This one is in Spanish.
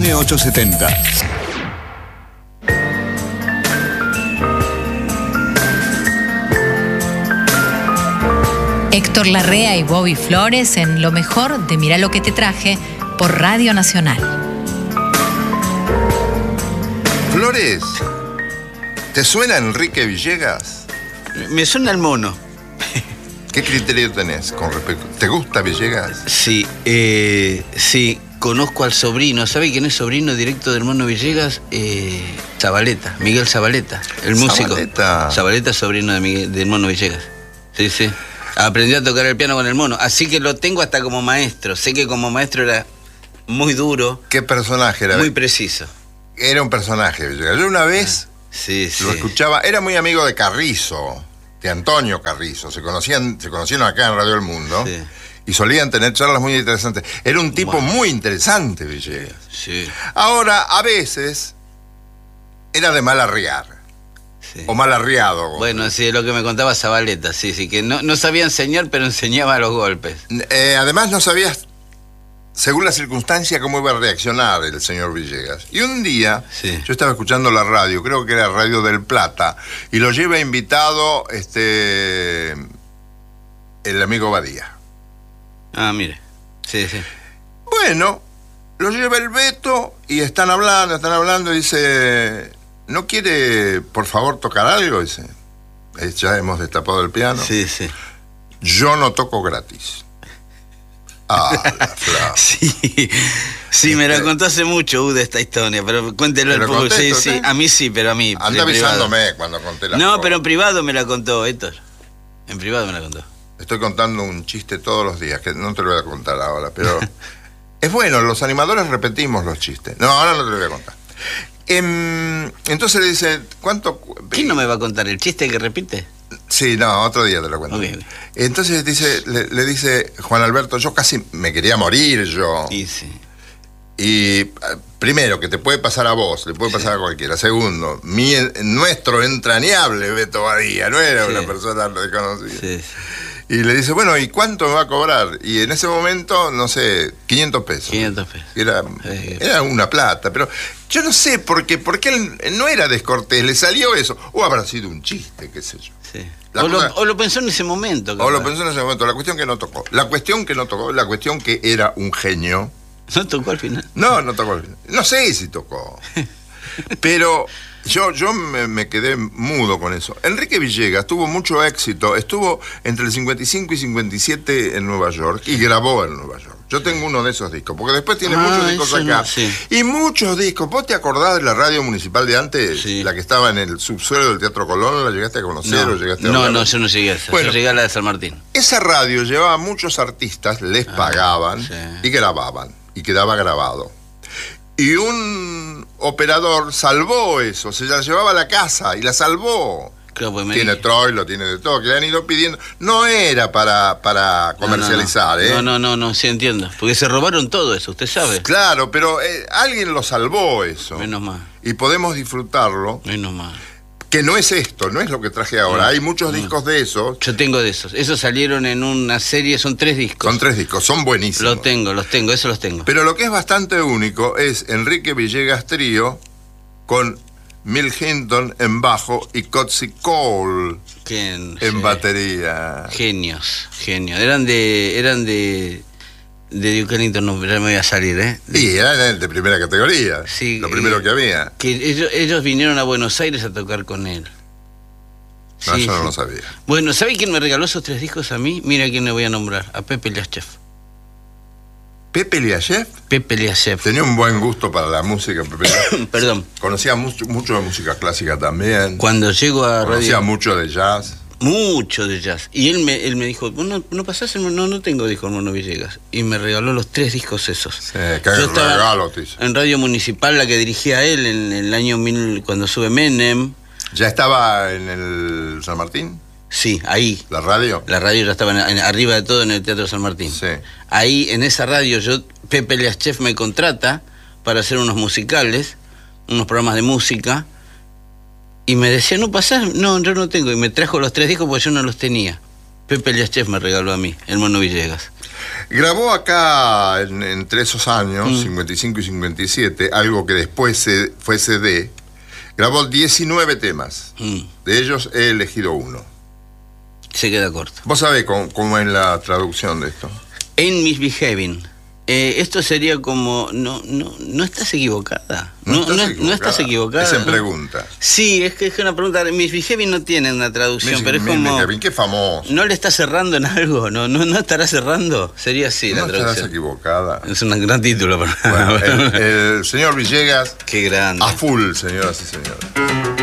870. Héctor Larrea y Bobby Flores en lo mejor de Mirá lo que te traje por Radio Nacional. Flores, ¿te suena Enrique Villegas? Me suena el mono. ¿Qué criterio tenés con respecto? ¿Te gusta Villegas? Sí, sí, conozco al sobrino. ¿Sabe quién es sobrino directo del mono Villegas? Zabaleta, Miguel Zabaleta, el músico. Zabaleta, sobrino del mono Villegas. Sí, sí. Aprendió a tocar el piano con el mono, así que lo tengo hasta como maestro. Sé que como maestro era muy duro. ¿Qué personaje era? Muy preciso. Era un personaje, Villegas. Yo una vez lo escuchaba, era muy amigo de Carrizo, de Antonio Carrizo. Se conocieron acá en Radio El Mundo. Sí. Y solían tener charlas muy interesantes. Era un tipo muy interesante, Villegas. Sí. Ahora, a veces, era de mal arriar. Sí. O mal arriado. Bueno, sí, es lo que me contaba Zabaleta, sí, que no sabía enseñar, pero enseñaba los golpes. Además no sabías, según la circunstancia, cómo iba a reaccionar el señor Villegas. Y un día, yo estaba escuchando la radio, creo que era Radio del Plata, y lo lleva invitado el amigo Badía. Ah, mire, sí. Bueno, lo lleva el Beto y están hablando y dice... ¿No quiere, por favor, tocar algo? Dice. Ya hemos destapado el piano. Sí. Yo no toco gratis. Sí, me la contó hace mucho, de esta historia, pero cuéntelo un poco. Sí, a mí sí, pero a mí. Anda avisándome cuando conté la No, pero en privado me la contó, Héctor. En privado me la contó. Estoy contando un chiste todos los días, que no te lo voy a contar ahora, pero... Es bueno, los animadores repetimos los chistes. No, ahora no te lo voy a contar. Entonces le dice, ¿cuánto? ¿Quién no me va a contar el chiste que repite? Sí, no, otro día te lo cuento. Okay. Entonces le dice Juan Alberto, yo casi me quería morir yo. Y primero, que te puede pasar a vos, le puede pasar a cualquiera. Segundo, nuestro entrañable Beto Badía, no era una persona desconocida. Y le dice, bueno, ¿y cuánto me va a cobrar? Y en ese momento, no sé, 500 pesos. 500 pesos. Era una plata, pero yo no sé por qué él no era descortés, le salió eso. O habrá sido un chiste, qué sé yo. Sí. O lo pensó en ese momento. O lo pensó en ese momento, la cuestión que no tocó. La cuestión que era un genio. ¿No tocó al final? No tocó al final. No sé si tocó. Pero... Yo me quedé mudo con eso. Enrique Villegas tuvo mucho éxito. Estuvo entre el 55 y 57 en Nueva York y grabó en Nueva York. Yo tengo uno de esos discos, porque después tiene muchos discos acá. Y muchos discos. ¿Vos te acordás de la radio municipal de antes? Sí. La que estaba en el subsuelo del Teatro Colón. ¿La llegaste a conocer o llegaste a hablar? No, yo no llegué a esa. Bueno, yo llegué a la de San Martín. Esa radio llevaba a muchos artistas, les pagaban y grababan. Y quedaba grabado. Y un operador salvó eso, se la llevaba a la casa y la salvó. Claro, pues tiene troilo, tiene de todo, que le han ido pidiendo. No era para comercializar, No, sí entiendo. Porque se robaron todo eso, usted sabe. Claro, pero alguien lo salvó eso. Menos mal. Y podemos disfrutarlo. Menos mal. Que no es esto, no es lo que traje ahora. Hay muchos discos de esos. Yo tengo de esos. Esos salieron en una serie, son 3 discos. Son 3 discos, son buenísimos. Los tengo, esos los tengo. Pero lo que es bastante único es Enrique Villegas Trío con Mill Hinton en bajo y Cotsy Cole en batería. Genios. Eran de Duke Ellington, no me voy a salir, Sí, eran de primera categoría. Sí, lo primero que había. Que ellos vinieron a Buenos Aires a tocar con él. No, yo no lo sabía. Bueno, ¿sabe quién me regaló esos 3 discos a mí? Mira quién le voy a nombrar, a Pepe Liashev. ¿Pepe Liashev? Pepe Liashev. Tenía un buen gusto para la música, Pepe. Perdón. Conocía mucho de música clásica también. Cuando llego a Conocía mucho de jazz. Mucho de jazz. Y él me dijo, ¿no pasás? No tengo disco el Mono Villegas. Y me regaló los 3 discos esos. Sí, qué regalo te hizo. En Radio Municipal, la que dirigía él en el año 1000, cuando sube Menem. ¿Ya estaba en el San Martín? Sí, ahí. ¿La radio? La radio ya estaba arriba de todo en el Teatro San Martín. Sí. Ahí, en esa radio, Pepe Liashev me contrata para hacer unos musicales, unos programas de música. Y me decía, ¿no pasás? No, yo no tengo. Y me trajo los 3 discos porque yo no los tenía. Pepe Liashev me regaló a mí, el Mono Villegas. Grabó acá, entre esos años, 55 y 57, algo que después fue CD. Grabó 19 temas. De ellos he elegido uno. Se queda corto. ¿Vos sabés cómo es la traducción de esto? En Misbehaving. Esto sería como... No estás equivocada. No estás equivocada. Es en pregunta. Sí, es que es una pregunta. Misbehaving no tiene una traducción, pero es como... qué famoso. ¿No le está cerrando en algo? ¿No estará cerrando? Sería así la traducción. No estarás equivocada. Es un gran título. Bueno, el señor Villegas... Qué grande. A full, señoras y señores.